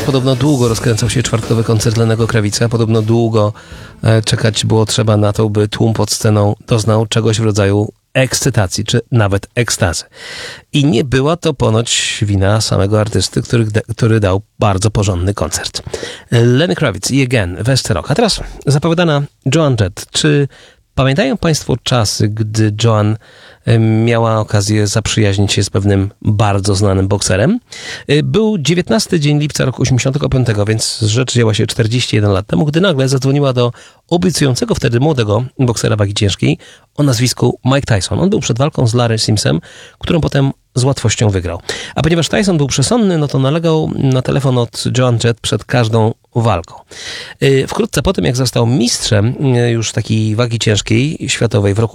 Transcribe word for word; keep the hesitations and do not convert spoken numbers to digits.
podobno długo rozkręcał się czwartkowy koncert Lennego Krawica. Podobno długo e, czekać było trzeba na to, by tłum pod sceną doznał czegoś w rodzaju ekscytacji, czy nawet ekstazy. I nie była to ponoć wina samego artysty, który, który dał bardzo porządny koncert. Lenny Kravitz i Again, West Rock. A teraz zapowiadana Joan Jett. Czy pamiętają Państwo czasy, gdy Joan miała okazję zaprzyjaźnić się z pewnym bardzo znanym bokserem? Był dziewiętnasty dzień lipca roku osiemdziesiątego piątego, więc rzecz działa się czterdzieści jeden lat temu, gdy nagle zadzwoniła do obiecującego wtedy młodego boksera wagi ciężkiej o nazwisku Mike Tyson. On był przed walką z Larry Simsem, którą potem z łatwością wygrał. A ponieważ Tyson był przesądny, no to nalegał na telefon od Joan Jett przed każdą walką. Wkrótce po tym, jak został mistrzem już takiej wagi ciężkiej światowej w roku